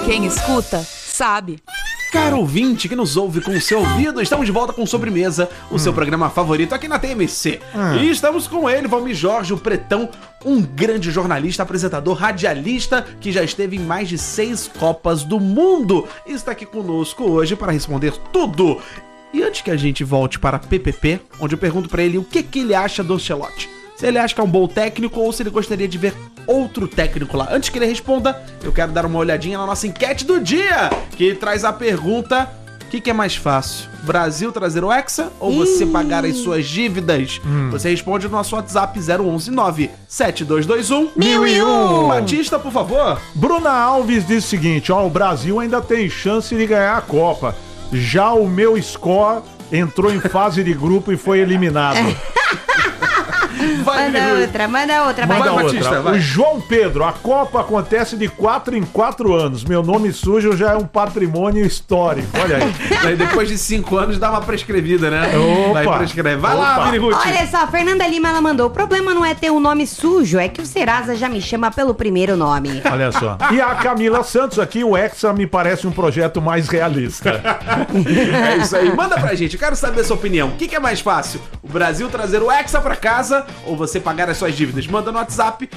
Quem escuta, sabe. Caro ouvinte que nos ouve com o seu ouvido, estamos de volta com Sobremesa, o seu programa favorito aqui na TMC. E estamos com ele, Valmir Jorge, o Pretão, um grande jornalista, apresentador, radialista, que já esteve em mais de 6 Copas do Mundo. E está aqui conosco hoje para responder tudo. E antes que a gente volte para PPP, onde eu pergunto para ele o que ele acha do Ancelotti. Se ele acha que é um bom técnico ou se ele gostaria de ver outro técnico lá. Antes que ele responda, eu quero dar uma olhadinha na nossa enquete do dia, que traz a pergunta: o que é mais fácil? Brasil trazer o Hexa ou você pagar as suas dívidas? Você responde no nosso WhatsApp 011-97221-1001. Batista, por favor. Bruna Alves diz o seguinte, ó, o Brasil ainda tem chance de ganhar a Copa. Já o meu score entrou em fase de grupo e foi eliminado. Manda outra. Batista, vai. O João Pedro, a Copa acontece de 4 em 4 anos. Meu nome sujo já é um patrimônio histórico. Olha aí. Aí depois de 5 anos dá uma prescrevida, né? Opa. Vai prescrever. Vai lá, Opa. Vini Ruth. Olha só, Fernanda Lima, ela mandou: o problema não é ter um nome sujo, é que o Serasa já me chama pelo primeiro nome. Olha só. E a Camila Santos aqui, o Hexa me parece um projeto mais realista. É isso aí, manda pra gente, eu quero saber a sua opinião. O que é mais fácil? O Brasil trazer o Hexa pra casa ou você pagar as suas dívidas? Manda no WhatsApp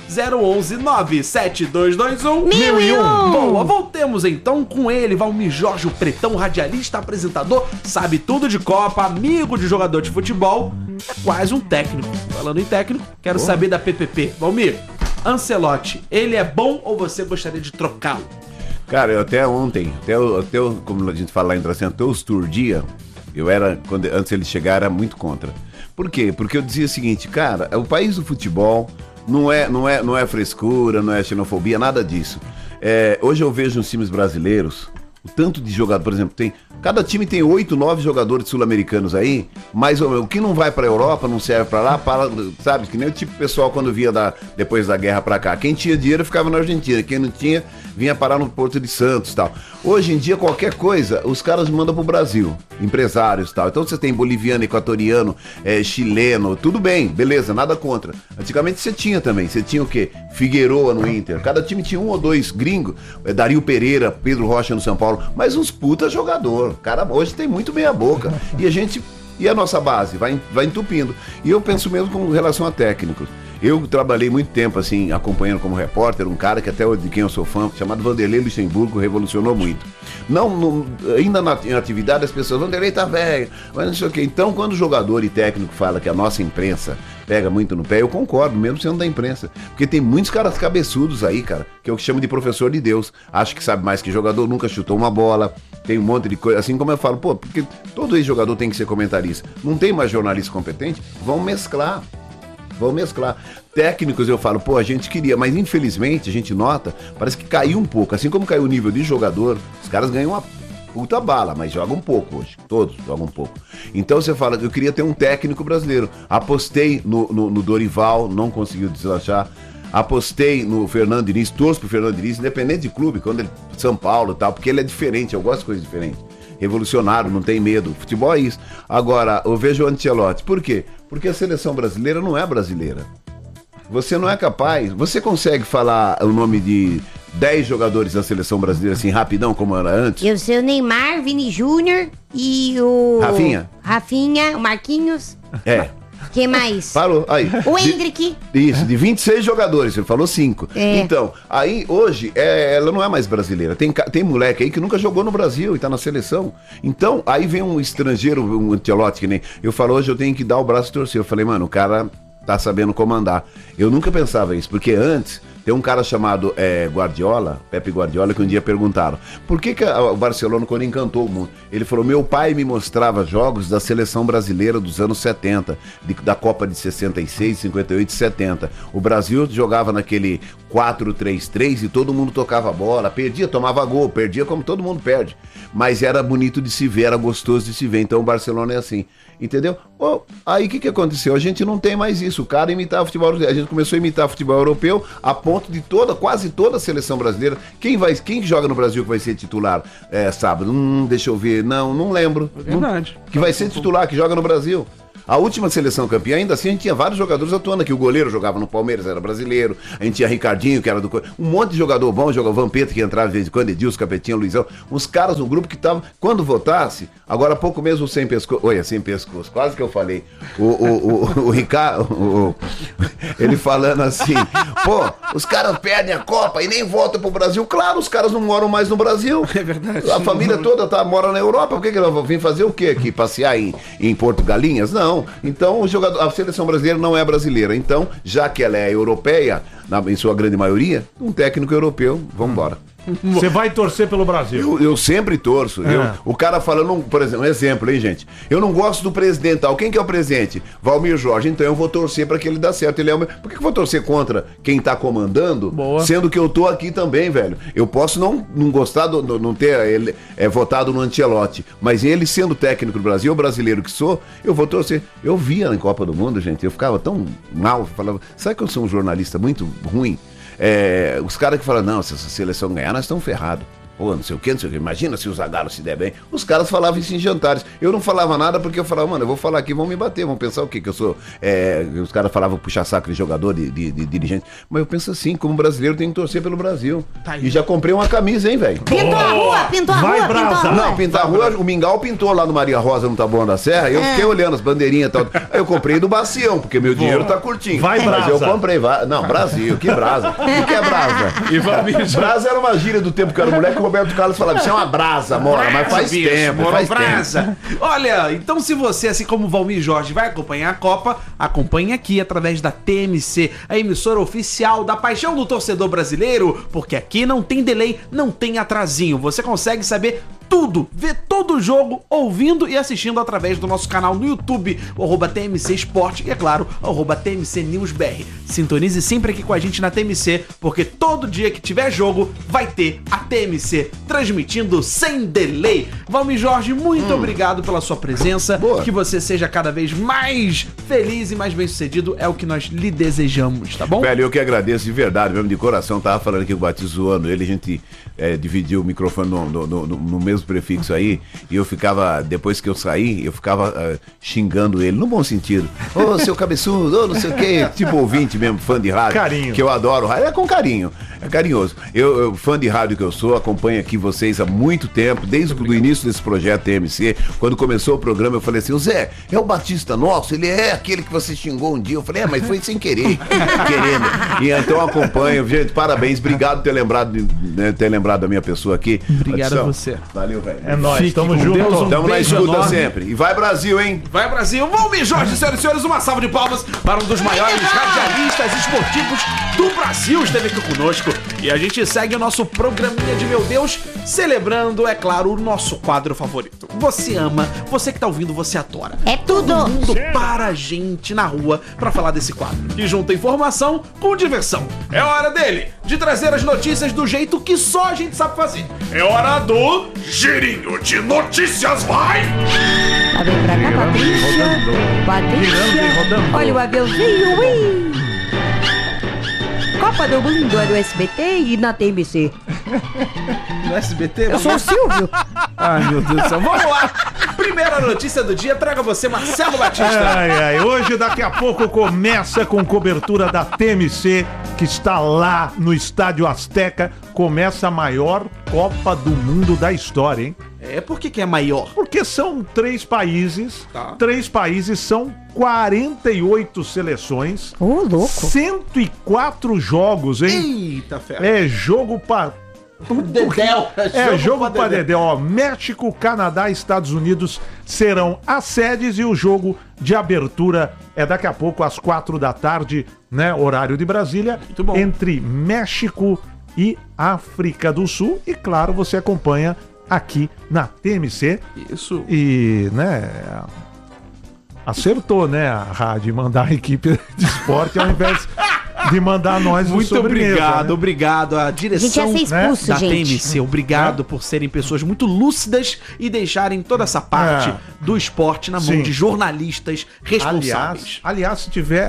011-97221-1001. Boa, voltemos então com ele, Valmir Jorge, o Pretão, radialista, apresentador, sabe tudo de Copa, amigo de jogador de futebol, é quase um técnico. Falando em técnico, quero saber da PPP. Valmir, Ancelotti, ele é bom ou você gostaria de trocá-lo? Cara, eu até ontem, como a gente fala lá em Dracena, até os tour dia, eu era, antes ele chegar, era muito contra. Por quê? Porque eu dizia o seguinte, cara, o país do futebol não é frescura, não é xenofobia, nada disso. Hoje eu vejo nos times brasileiros, o tanto de jogador, por exemplo, cada time tem 8, 9 jogadores sul-americanos aí, mas o que não vai pra Europa, não serve pra lá, sabe? Que nem o tipo pessoal quando via depois da guerra pra cá. Quem tinha dinheiro ficava na Argentina, quem não tinha vinha parar no Porto de Santos e tal. Hoje em dia, qualquer coisa, os caras mandam pro Brasil, empresários e tal. Então você tem boliviano, equatoriano, chileno, tudo bem, beleza, nada contra. Antigamente você tinha também, você tinha o quê? Figueroa no Inter, cada time tinha 1 ou 2 gringos, Dario Pereira, Pedro Rocha no São Paulo, mas uns puta jogador. Cara, hoje tem muito meia boca. E a nossa base vai entupindo. E eu penso mesmo com relação a técnicos. Eu trabalhei muito tempo, assim, acompanhando como repórter, um cara que até de quem eu sou fã, chamado Vanderlei Luxemburgo, revolucionou muito. Ainda em atividade, as pessoas, Vanderlei tá velho, mas não sei o quê. Então, quando o jogador e técnico fala que a nossa imprensa pega muito no pé, eu concordo, mesmo sendo da imprensa. Porque tem muitos caras cabeçudos aí, cara, que eu chamo de professor de Deus. Acho que sabe mais que jogador, nunca chutou uma bola, tem um monte de coisa. Assim como eu falo, porque todo ex-jogador tem que ser comentarista. Não tem mais jornalista competente? Vão mesclar. Técnicos eu falo, a gente queria, mas infelizmente a gente nota, parece que caiu um pouco. Assim como caiu o nível de jogador, os caras ganham uma puta bala, mas jogam um pouco hoje. Todos jogam um pouco. Então você fala, eu queria ter um técnico brasileiro. Apostei no Dorival, não conseguiu deslanchar. Apostei no Fernando Diniz, torço pro Fernando Diniz, independente de clube, quando ele São Paulo e tal, porque ele é diferente, eu gosto de coisas diferentes. Revolucionário, não tem medo. Futebol é isso. Agora, eu vejo o Ancelotti. Por quê? Porque a seleção brasileira não é brasileira. Você não é capaz. Você consegue falar o nome de 10 jogadores da seleção brasileira assim, rapidão, como era antes? Eu sei o Neymar, Vini Júnior e o... Rafinha, o Marquinhos. Quem mais? Falou, aí. O Hendrick. Isso, de 26 jogadores, ele falou 5. Então, aí hoje, ela não é mais brasileira. Tem moleque aí que nunca jogou no Brasil e tá na seleção. Então, aí vem um estrangeiro, um Ancelotti, que nem... Eu falo, hoje eu tenho que dar o braço e torcer. Eu falei, mano, o cara tá sabendo comandar. Eu nunca pensava isso, porque antes... Tem um cara chamado Pepe Guardiola, que um dia perguntaram, por que o Barcelona, quando encantou o mundo? Ele falou, meu pai me mostrava jogos da seleção brasileira dos anos 70, da Copa de 66, 58 e 70. O Brasil jogava naquele 4-3-3 e todo mundo tocava bola, perdia, tomava gol, perdia como todo mundo perde. Mas era bonito de se ver, era gostoso de se ver, então o Barcelona é assim. Entendeu? Aí o que aconteceu? A gente não tem mais isso. O cara imitava futebol, a gente começou a imitar futebol europeu a ponto de quase toda a seleção brasileira. Quem joga no Brasil que vai ser titular sábado? Deixa eu ver. Não lembro. É verdade. Que vai ser titular, que joga no Brasil. A última seleção campeã, ainda assim, a gente tinha vários jogadores atuando aqui. O goleiro jogava no Palmeiras, era brasileiro. A gente tinha Ricardinho, que era do... Um monte de jogador bom, jogava Vampeta, que entrava de vez em quando, Edilson, Capetinha, Luizão. Uns caras no grupo que estavam... Quando votasse, agora há pouco mesmo sem pescoço... Olha, sem pescoço, quase que eu falei. O Ricardo... ele falando assim, pô, os caras perdem a Copa e nem voltam pro Brasil. Claro, os caras não moram mais no Brasil. É verdade. A família toda mora na Europa. Por que eles vão vir fazer o quê aqui? Passear em Porto Galinhas? Não. Então, a seleção brasileira não é brasileira. Então, já que ela é europeia, em sua grande maioria, um técnico europeu, vamos embora. Você vai torcer pelo Brasil. Eu sempre torço. O cara falando, por exemplo, um exemplo, hein, gente? Eu não gosto do presidente tal. Quem que é o presidente? Valmir Jorge. Então eu vou torcer pra que ele dê certo. Ele é o meu... Por que eu vou torcer contra quem tá comandando? Boa. Sendo que eu tô aqui também, velho. Eu posso não gostar, não ter ele votado no Ancelotti, mas ele sendo técnico do Brasil, o brasileiro que sou, eu vou torcer. Eu via na Copa do Mundo, gente, eu ficava tão mal, falava, sabe que eu sou um jornalista muito ruim? Os caras que falam, não, se essa seleção ganhar, nós estamos ferrados. Pô, não sei o que. Imagina se o Zagallo se der bem. Os caras falavam isso em jantares. Eu não falava nada porque eu falava, mano, eu vou falar aqui, vão me bater, vão pensar o quê? Que eu sou... os caras falavam puxar saco de jogador, de dirigente. Mas eu penso assim, como brasileiro, tem que torcer pelo Brasil. Tá, e já comprei uma camisa, hein, velho? Pintou a rua, pintou a rua. Não, pintar a rua, o Mingau pintou lá no Maria Rosa, no Taboão da Serra, e eu fiquei olhando as bandeirinhas e tal. Aí eu comprei do Bacião, porque meu dinheiro tá curtinho. Vai, mas Brasa. eu comprei, não, Brasil, que Brasa? O que é Brasa? Brasa era uma gíria do tempo que eu era moleque, que o Roberto Carlos falava, isso é uma brasa, mora, mas faz tempo, faz brasa. Olha, então se você, assim como o Valmir Jorge, vai acompanhar a Copa, acompanhe aqui através da TMC, a emissora oficial da paixão do torcedor brasileiro, porque aqui não tem delay, não tem atrasinho, você consegue saber tudo, ver todo o jogo, ouvindo e assistindo através do nosso canal no YouTube, o @TMC Esporte e, é claro, o @TMC News BR. Sintonize sempre aqui com a gente na TMC, porque todo dia que tiver jogo, vai ter a TMC transmitindo sem delay. Valmir Jorge, muito obrigado pela sua presença. Boa. Que você seja cada vez mais feliz e mais bem-sucedido, é o que nós lhe desejamos, tá bom? Velho, eu que agradeço de verdade, mesmo de coração. Tava falando aqui com o Batista zoando ele, a gente dividiu o microfone no mesmo prefixo aí, e eu ficava, depois que eu saí, eu ficava xingando ele, no bom sentido. Ô, seu cabeçudo, ô, não sei o quê, tipo ouvinte mesmo, fã de rádio. Carinho. Que eu adoro rádio, é com carinho, é carinhoso. Eu fã de rádio que eu sou, acompanho aqui vocês há muito tempo, desde o início desse projeto TMC, quando começou o programa, eu falei assim, o Zé, é o Batista nosso, ele é aquele que você xingou um dia. Eu falei, mas foi sem querer, querendo. E então acompanho, gente, parabéns, obrigado por ter lembrado da minha pessoa aqui. Obrigado a você. Valeu, velho. É nóis, Fique tamo com junto. Deus, Tamo na beijo escuta enorme. sempre. E vai Brasil, hein? Vai Brasil, Valmir Jorge, senhoras e senhores, uma salva de palmas para um dos maiores radialistas esportivos do Brasil, esteve aqui conosco. E a gente segue o nosso programinha de Meu Deus, celebrando, é claro, o nosso quadro favorito. Você ama, você que tá ouvindo, você adora. É tudo. Todo mundo para a gente na rua pra falar desse quadro. E junta informação com diversão. É hora dele, de trazer as notícias do jeito que só a gente sabe fazer. É hora do Girinho de Notícias, vai! Lá vem pra cá, Patrícia. Patrícia. Olha o aviãozinho, ui. Copa do Mundo é do SBT e na TMC. No SBT? Eu sou o Silvio. Ai, meu Deus do céu. Vamos lá! Primeira notícia do dia, traga você, Marcelo Batista. Ai, hoje, daqui a pouco, começa com cobertura da TMC, que está lá no Estádio Azteca. Começa a maior Copa do Mundo da história, hein? Por que é maior? Porque são 3 países, Tá. 3 países, são 48 seleções, Ô, louco. 104 jogos, hein? Eita, ferro. É jogo pra... Dedéu. É jogo pra Dedé, ó. México, Canadá e Estados Unidos serão as sedes e o jogo de abertura é daqui a pouco às 4 da tarde, né? Horário de Brasília. Muito bom. Entre México e África do Sul. E claro, você acompanha aqui na TMC. Isso. E, né? Acertou, né? A rádio mandar a equipe de esporte ao invés de mandar nós no Muito sobremesa, obrigado, né? obrigado à A gente direção ia ser expulso, da gente. TMC. Obrigado por serem pessoas muito lúcidas e deixarem toda essa parte do esporte na mão Sim. de jornalistas responsáveis. Aliás, se tiver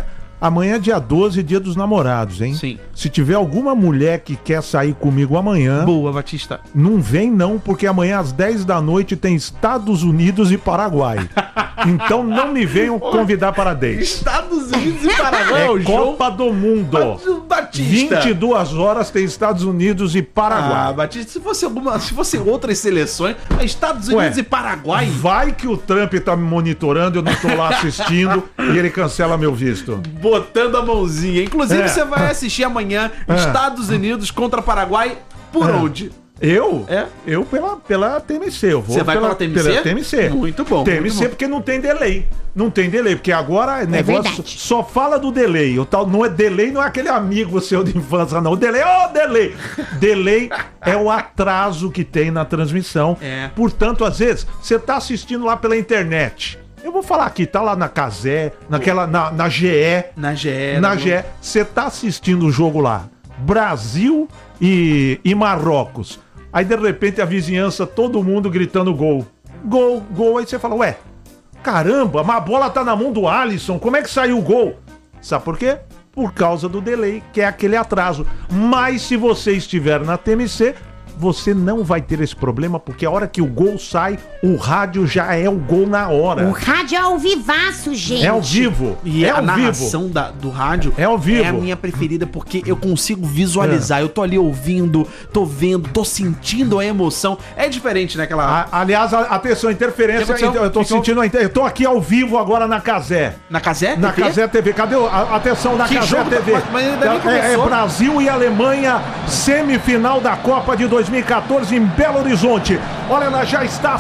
Amanhã é dia 12, dia dos namorados, hein? Sim. Se tiver alguma mulher que quer sair comigo amanhã, Boa, Batista. não vem não, porque amanhã às 10 da noite tem Estados Unidos e Paraguai. Então não me venham convidar para 10. Estados Unidos e Paraguai É o jogo. Copa do Mundo. Batista. 22 horas tem Estados Unidos e Paraguai. Ah, Batista, se fosse outras seleções, Estados Unidos e Paraguai. Vai que o Trump tá me monitorando, eu não tô lá assistindo e ele cancela meu visto. Botando a mãozinha. Inclusive, É. você vai assistir amanhã Estados Unidos contra Paraguai por onde? Eu? É? Eu pela TMC. Eu vou Você vai pela TMC? Pela TMC. Muito bom, TMC muito bom. porque não tem delay. Não tem delay, porque agora negócio verdade. só fala do delay. O tal não é delay, não é aquele amigo seu de infância, não. O delay, delay. Delay é o atraso que tem na transmissão. É. Portanto, às vezes, você tá assistindo lá pela internet. Eu vou falar aqui, tá lá na Cazé, naquela, na GE. Na GE. Na GE, você tá assistindo o jogo lá, Brasil e Marrocos. Aí de repente a vizinhança, todo mundo gritando gol. Gol, gol. Aí você fala, ué, caramba, mas a bola tá na mão do Alisson, como é que saiu o gol? Sabe por quê? Por causa do delay, que é aquele atraso. Mas se você estiver na TMC, você não vai ter esse problema, porque a hora que o gol sai, o rádio já é o gol na hora. O rádio é ao vivaço, gente. É ao vivo. E é a ao vivo. narração do rádio É ao vivo. é a minha preferida, porque eu consigo visualizar. Eu tô ali ouvindo, tô vendo, tô sentindo a emoção. É diferente, né? Aquela... Aliás, atenção, interferência. Que aconteceu? Eu tô Que que sentindo eu tô aqui ao vivo agora na Cazé. Na Casé? Na Cazé TV. Cadê atenção na Que Cazé jogo? TV? Mas ainda nem É começou. Brasil e Alemanha, semifinal da Copa de 2014 em Belo Horizonte. Olha, ela já está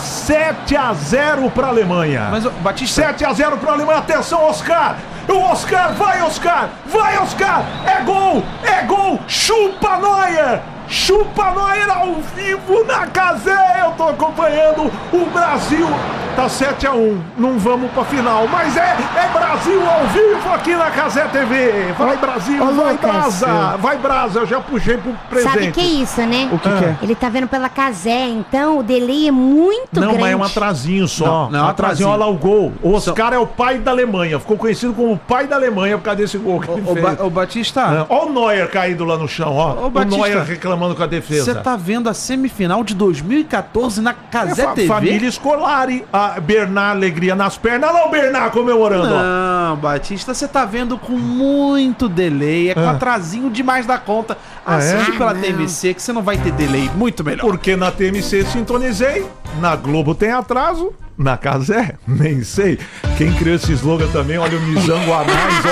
7-0 para a Alemanha. Mas, Batista... 7-0 para a Alemanha. Atenção, Oscar. O Oscar, vai, Oscar. Vai, Oscar. É gol. É gol. Chupa, Neuer. Chupa, Neuer ao vivo na Cazé. Eu tô acompanhando o Brasil. Tá 7-1. Não vamos pra final. Mas é Brasil ao vivo aqui na Cazé TV. Vai, Brasil. Ô, Vai, Lucas. Brasa. Vai, Brasa. Eu já puxei pro presente. Sabe o que é isso, né? O que é? Ele tá vendo pela Cazé, então o delay é muito Não, grande. mas é um atrasinho só. Não é um atrasinho. Olha lá o gol. O Oscar é o pai da Alemanha. Ficou conhecido como o pai da Alemanha por causa desse gol que ele fez. Ô, Batista... Olha o Neuer caído lá no chão, ó. Ô, Batista, o Neuer reclamando com a defesa. Você tá vendo a semifinal de 2014 na Casé TV? Família Scolari. A Bernard, alegria nas pernas. Olha lá o Bernard comemorando, ó. Não, Batista, você tá vendo com muito delay, é com atrasinho demais da conta. Assiste é? pela Não. TMC que você não vai ter delay, muito melhor. Porque na TMC sintonizei, na Globo tem atraso, na Cazé, nem sei. Quem criou esse slogan também, olha o Nizango Anais,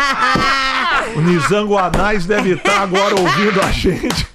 ó. O Nizango Anais deve estar agora ouvindo a gente.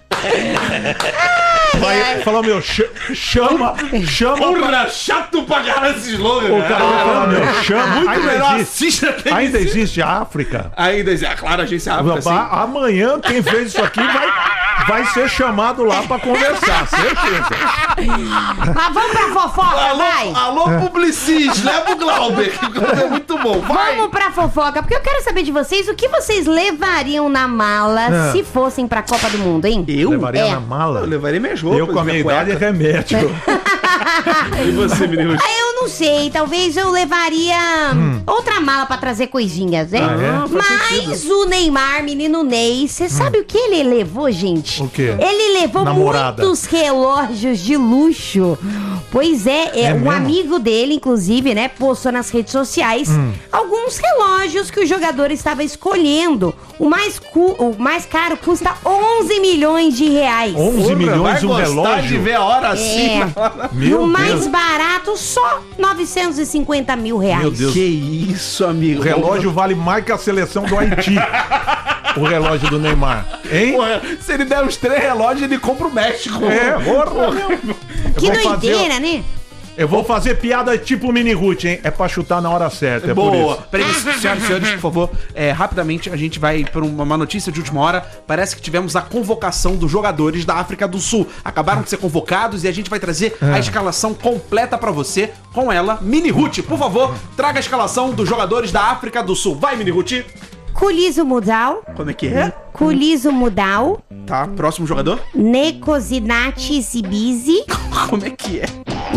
Vai, falou, meu, chama. Porra, chato pra caralho esse slogan. O cara vai falar, meu, chama. Muito Ainda melhor, existe, assiste a TMC. ainda existe a África. Ainda existe, claro, a agência África, sim. Amanhã, quem fez isso aqui vai ser chamado lá pra conversar, certeza. Mas vamos pra fofoca, vai. Alô, Publicis, leva o Glauber, que o Glauber é muito bom, vai. Vamos pra fofoca, porque eu quero saber de vocês o que vocês levariam na mala se fossem pra Copa do Mundo, hein? Eu? Levaria É. na mala. Eu levaria minhas roupas, Eu com a minha idade é cueca. remédio. E você, menino? Eu não sei, talvez eu levaria outra mala pra trazer coisinhas, né? Ah, Mas o Neymar, menino Ney, você sabe o que ele levou, gente? O quê? Ele levou Namorada. muitos relógios de luxo. Pois é, um mesmo? amigo dele, inclusive, né, postou nas redes sociais alguns relógios que o jogador estava escolhendo. O mais caro custa 11 milhões de reais. 11 milhões um Vai gostar relógio? de ver a hora assim. É. na hora. E Meu o mais Deus. barato, só 950 mil reais. Meu Deus. Que isso, amigo. O relógio vale mais que a seleção do Haiti. O relógio do Neymar. Hein? Porra, se ele der uns 3 relógios, ele compra o México. Porra. Que Eu vou fazer- doideira, né? Eu vou fazer piada tipo mini Ruth, hein? É pra chutar na hora certa, é por Boa. isso. Peraí, senhoras e senhores, por favor, rapidamente a gente vai para uma notícia de última hora. Parece que tivemos a convocação dos jogadores da África do Sul. Acabaram de ser convocados e a gente vai trazer a escalação completa pra você com ela. Mini Ruth, por favor, traga a escalação dos jogadores da África do Sul. Vai, Mini Ruth. Kulizo Mudal, Como é que é? Kulizo Mudal, Tá, próximo jogador. Nekozinati Sibizi, Como é que é?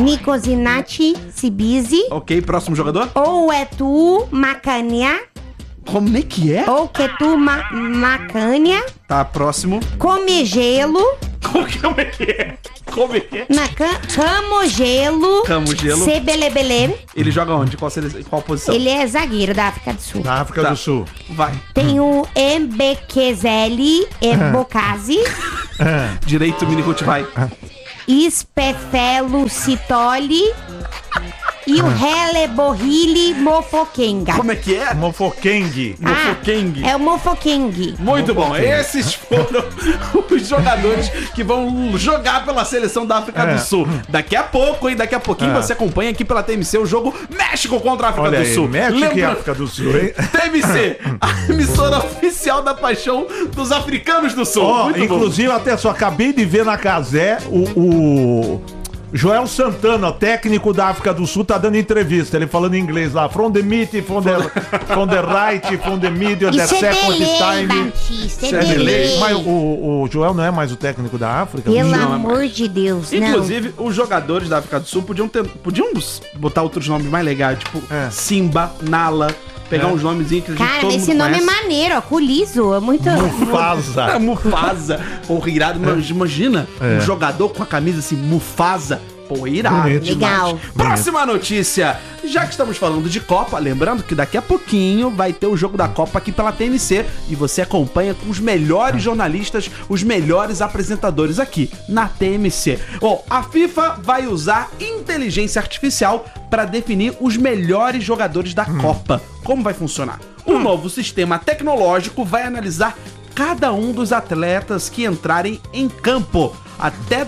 Nicozinati Sibizi, Ok, próximo jogador. Ouetu Macania, Como é que é? Ouquetu Macânia, Tá, próximo. Comegelo, Como é que é? Como é que é? Camogelo, Camogelo. Sebelebele. Ele joga onde? Qual posição? Ele é zagueiro da África do Sul. Na África Tá. do Sul. Vai. Tem o Embekezeli Ebokazi, Direito, Minihut, vai. Ispefelo Citoli e o Heleborrili Mofokenga. Como é que é? Mofokeng. Mofokeng. É o Mofokeng. Muito bom. Esses foram os jogadores que vão jogar pela seleção da África do Sul. Daqui a pouco, hein? Daqui a pouquinho você acompanha aqui pela TMC o jogo México contra a África Olha do aí, Sul. México e África do Sul, hein? TMC, a emissora oficial da paixão dos africanos do Sul. Ó, Muito bom. inclusive, até só acabei de ver na Casé o Joel Santana, técnico da África do Sul, tá dando entrevista. Ele falando em inglês lá. From the meet, from the right, from the middle, the Isso é second delay, time. Batista, Isso é é delay. delay. Mas o Joel não é mais o técnico da África? Pelo Não, amor de Deus, não. Inclusive, os jogadores da África do Sul podiam botar outros nomes mais legais, tipo Simba, Nala, pegar uns nomezinhos que a gente Cara, todo esse mundo nome conhece. é maneiro, ó. Culizo, é muito... Mufasa. Mufasa. Porra, irado. Mas imagina um jogador com a camisa assim, Mufasa. Pô, irado. Bonito. Legal. demais. Próxima notícia. Já que estamos falando de Copa, lembrando que daqui a pouquinho vai ter o jogo da Copa aqui pela TMC e você acompanha com os melhores jornalistas, os melhores apresentadores aqui na TMC. Bom, a FIFA vai usar inteligência artificial para definir os melhores jogadores da Copa. Como vai funcionar? O novo sistema tecnológico vai analisar cada um dos atletas que entrarem em campo. Até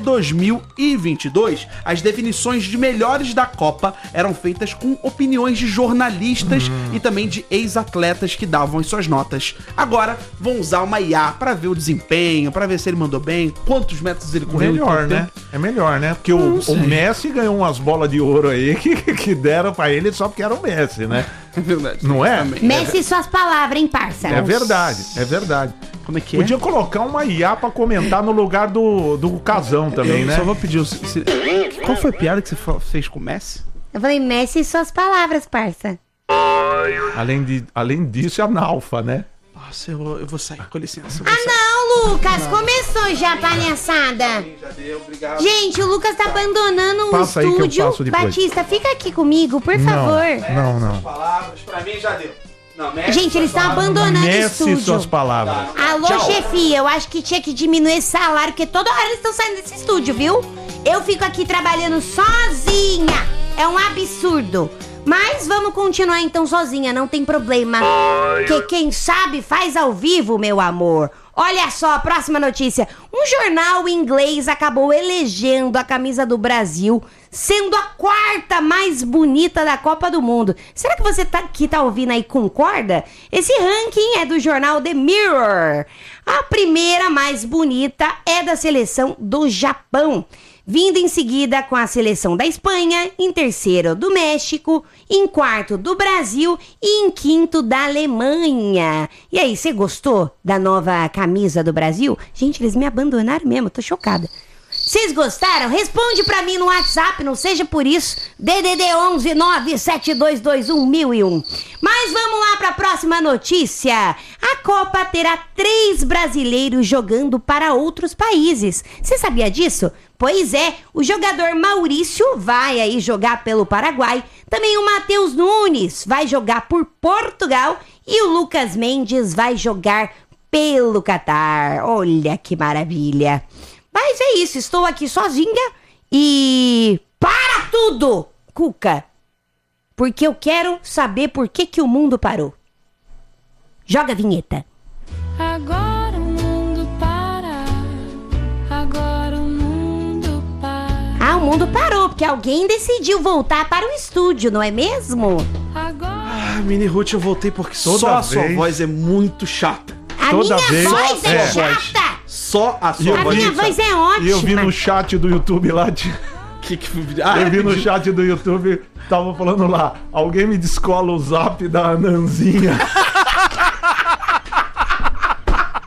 2022, as definições de melhores da Copa eram feitas com opiniões de jornalistas e também de ex-atletas que davam as suas notas. Agora, vão usar uma IA para ver o desempenho, para ver se ele mandou bem, quantos metros ele correu. em Melhor, quanto né? tempo. É melhor, né? Porque o Messi ganhou umas bolas de ouro aí que deram pra ele só porque era o Messi, né? É verdade. Não é? Também. Messi suas palavras, hein, parça? É verdade, é verdade. Como é que é? Podia colocar uma IA pra comentar no lugar do Casão também, Eu né? só vou pedir qual foi a piada que você fez com o Messi? Eu falei, Messi suas palavras, parça. Além disso, é analfa, né? Nossa, eu vou sair, com licença. Ah, não, Lucas, começou já a palhaçada. Já deu, obrigado. Gente, o Lucas tá abandonando o Passa aí que eu estúdio. passo depois. Batista, fica aqui comigo, por favor. Não. Palavras, pra mim já deu. Não, Messi, Gente, eles estão abandonando o Messi estúdio. suas palavras. Alô, chefia, eu acho que tinha que diminuir esse salário, porque toda hora eles estão saindo desse estúdio, viu? Eu fico aqui trabalhando sozinha. É um absurdo. Mas vamos continuar então sozinha, não tem problema. Que quem sabe faz ao vivo, meu amor. Olha só, próxima notícia. Um jornal inglês acabou elegendo a camisa do Brasil sendo a quarta mais bonita da Copa do Mundo. Será que você que tá ouvindo aí concorda? Esse ranking é do jornal The Mirror. A primeira mais bonita é da seleção do Japão, vindo em seguida com a seleção da Espanha, em terceiro do México, em quarto do Brasil e em quinto da Alemanha. E aí, você gostou da nova camisa do Brasil? Gente, eles me abandonaram mesmo, tô chocada. Vocês gostaram? Responde pra mim no WhatsApp, não seja por isso. DDD 11 97221 1001. Mas vamos lá pra próxima notícia. A Copa terá 3 brasileiros jogando para outros países. Você sabia disso? Pois é, o jogador Maurício vai aí jogar pelo Paraguai. Também o Matheus Nunes vai jogar por Portugal. E o Lucas Mendes vai jogar pelo Catar. Olha que maravilha. Mas é isso, estou aqui sozinha e... Para tudo, Cuca! Porque eu quero saber por que o mundo parou. Joga a vinheta. Agora o mundo para. Agora o mundo para. Ah, o mundo parou, porque alguém decidiu voltar para o estúdio, não é mesmo? Agora. Ah, Mini Ruth, eu voltei porque Toda só a sua vez. voz é muito chata. A Toda minha vez- voz é, é. chata! Só a sua A voz. minha voz é ótima! E eu vi no chat do YouTube lá, eu vi no chat do YouTube, tava falando lá, alguém me descola o zap da Ananzinha.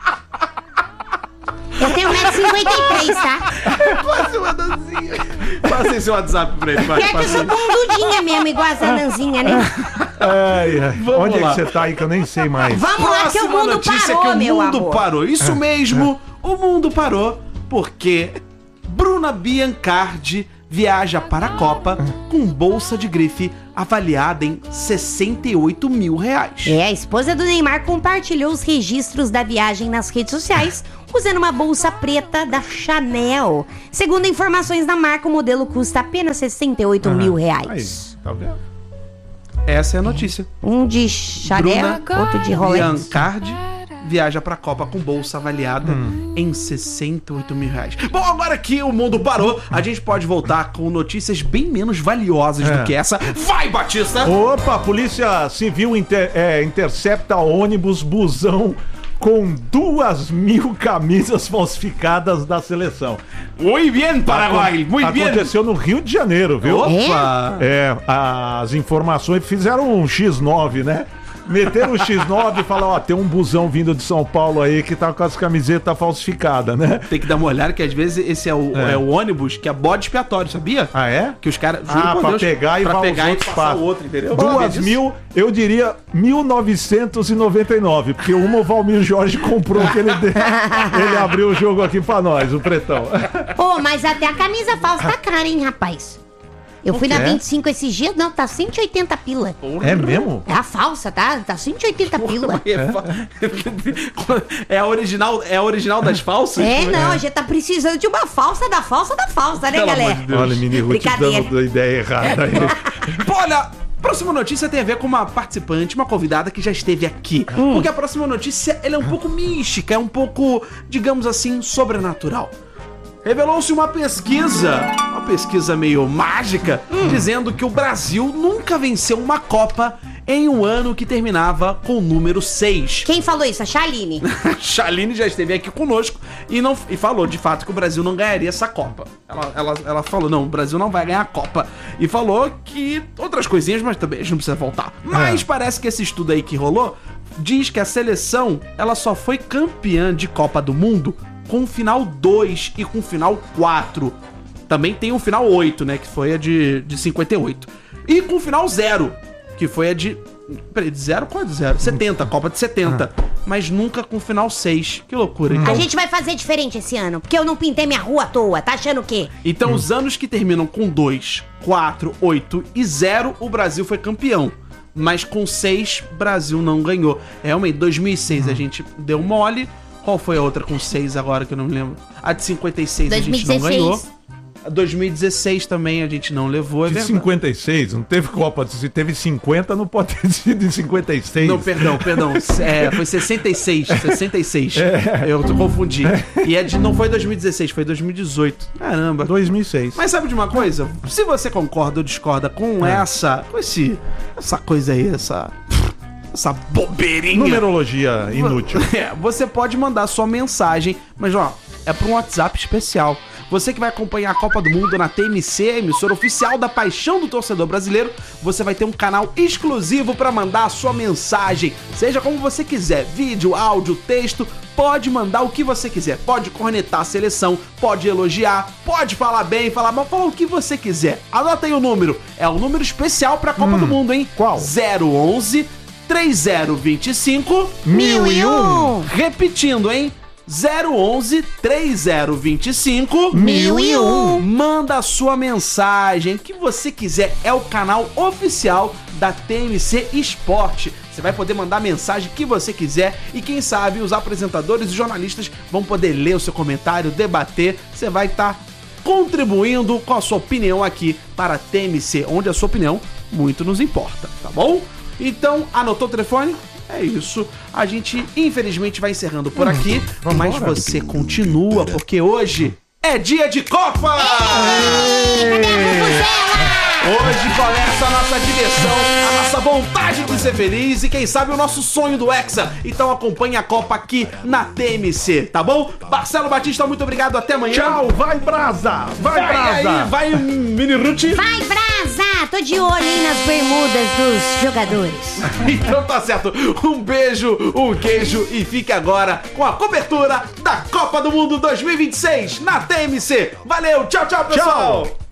Eu tenho 1,53m, tá? Quase uma dancinha. Passa esse WhatsApp pra ele. Vai, Pior que eu passa sou aí. bundudinha mesmo, igual a Zananzinha, né? Ai, ai. Vamos Onde lá. é que você tá aí que eu nem sei mais? Vamos lá que o Próxima mundo notícia parou, que o meu mundo amor. parou. Isso mesmo, o mundo parou porque Bruna Biancardi viaja para a Copa com bolsa de grife avaliada em 68 mil reais. É, a esposa do Neymar compartilhou os registros da viagem nas redes sociais usando uma bolsa preta da Chanel. Segundo informações da marca, o modelo custa apenas 68 mil Aí, reais. tá vendo? Essa é a notícia. Um de Chanel, Bruna outro de Rolex. Biancardi viaja pra Copa com bolsa avaliada em 68 mil reais. Bom, agora que o mundo parou, a gente pode voltar com notícias bem menos valiosas do que essa. Vai, Batista! Opa, a Polícia Civil intercepta ônibus busão com 2.000 camisas falsificadas da seleção. Muito bem, Paraguai! Muito bem! Aconteceu no Rio de Janeiro, viu? Opa! As informações fizeram um X9, né? Meteram o X9 e falaram, ó, tem um busão vindo de São Paulo aí que tá com as camisetas falsificadas, né? Tem que dar uma olhada que às vezes esse é o ônibus que é bode expiatório, sabia? Ah, é? Que os caras... Pra pegar e pra vai os pegar e outros passar passam. o outro, entendeu? Já vi disso. 2.000, eu diria 1999, porque uma o Valmir Jorge comprou que ele abriu o jogo aqui pra nós, o Pretão. Ô, mas até a camisa falsa tá cara, hein, rapaz? Eu fui na que é? 25 esses dias, não, tá 180 pila. É mesmo? É a falsa, tá? Tá 180 pila. É a original das falsas? É, não, a gente tá precisando de uma falsa da falsa da falsa, né, Pelo amor galera? de Deus. Olha, Mini Ruth Brincadeira. dando ideia errada aí. Pô, olha, próxima notícia tem a ver com uma participante, uma convidada que já esteve aqui. Porque a próxima notícia, ela é um pouco mística, é um pouco, digamos assim, sobrenatural. Revelou-se uma pesquisa meio mágica, dizendo que o Brasil nunca venceu uma Copa em um ano que terminava com o número 6. Quem falou isso? A Shaline. Shaline já esteve aqui conosco e falou de fato que o Brasil não ganharia essa Copa. Ela falou, não, o Brasil não vai ganhar a Copa. E falou que outras coisinhas, mas também a gente não precisa voltar. Mas parece que esse estudo aí que rolou diz que a seleção, ela só foi campeã de Copa do Mundo com o final 2 e com o final 4. Também tem o final 8, né, que foi a de 58. E com o final 0, que foi a de... Peraí, de 0? Qual é de 0? 70, a Copa de 70. Mas nunca com o final 6. Que loucura. Então, A gente vai fazer diferente esse ano, porque eu não pintei minha rua à toa. Tá achando o quê? então os anos que terminam com 2, 4, 8 e 0, o Brasil foi campeão. Mas com 6, o Brasil não ganhou. Realmente, 2006 a gente deu mole. Qual foi a outra com 6 agora que eu não me lembro? A de 56 a gente não 2016. ganhou. A 2016 também a gente não levou, é De verdade. 56, não teve Copa. Se teve 50, não pode ter sido em 56. Não, perdão. Foi 66. Eu confundi. E não foi 2016, foi 2018. Caramba. 2006. Mas sabe de uma coisa? Se você concorda ou discorda com essa coisa aí, essa bobeirinha. Numerologia inútil. Você pode mandar sua mensagem, mas ó, é para um WhatsApp especial. Você que vai acompanhar a Copa do Mundo na TMC, a emissora oficial da paixão do torcedor brasileiro, você vai ter um canal exclusivo para mandar a sua mensagem, seja como você quiser, vídeo, áudio, texto, pode mandar o que você quiser, pode cornetar a seleção, pode elogiar, pode falar bem, falar mal, falar o que você quiser. Anota aí o número, é um número especial para a Copa do Mundo, hein? Qual? 011 3025 1001. Repetindo, hein? 011 3025 1001. Manda a sua mensagem, que você quiser. É o canal oficial da TMC Esporte. Você vai poder mandar a mensagem que você quiser e quem sabe os apresentadores e jornalistas vão poder ler o seu comentário, debater. Você vai estar contribuindo com a sua opinião aqui para a TMC, onde a sua opinião muito nos importa, tá bom? Então, anotou o telefone? É isso. A gente, infelizmente, vai encerrando por aqui, mas você continua, porque hoje é dia de Copa! Hoje começa a nossa diversão, a nossa vontade de ser feliz e, quem sabe, o nosso sonho do Hexa. Então acompanhe a Copa aqui na TMC, tá bom? Marcelo Batista, muito obrigado, até amanhã. Tchau, vai Brasa! Vai Brasa! Aí, vai Mini Ruth. Vai, Brasa! Tô de olho aí nas bermudas dos jogadores. Então tá certo. Um beijo, um queijo e fique agora com a cobertura da Copa do Mundo 2026 na TMC. Valeu, tchau, tchau, pessoal! Tchau.